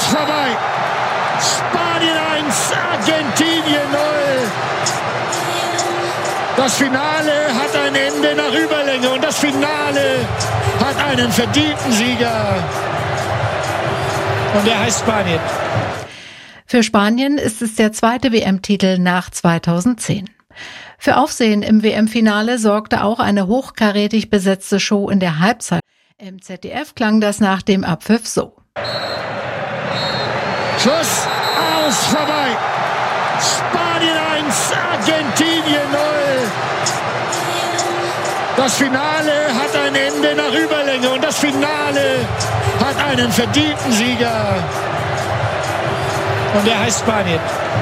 vorbei. Spanien 1, Argentinien 0. Das Finale hat ein Ende nach Überlänge und das Finale hat einen verdienten Sieger. Und der heißt Spanien. Für Spanien ist es der zweite WM-Titel nach 2010. Für Aufsehen im WM-Finale sorgte auch eine hochkarätig besetzte Show in der Halbzeit. Im ZDF klang das nach dem Abpfiff so. Schuss, aus, vorbei. Spanien 1, Argentinien 0. Das Finale hat ein Ende nach Überlänge und das Finale hat einen verdienten Sieger. Und der heißt Spanien.